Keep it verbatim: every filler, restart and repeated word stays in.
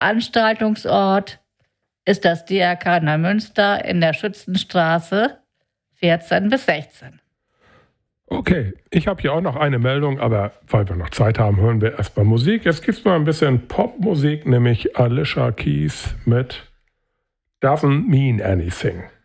Veranstaltungsort ist das D R K Neumünster in der Schützenstraße vierzehn bis sechzehn. Okay, ich habe hier auch noch eine Meldung, aber weil wir noch Zeit haben, hören wir erstmal Musik. Jetzt gibt es mal ein bisschen Popmusik, nämlich Alicia Keys mit Doesn't Mean Anything.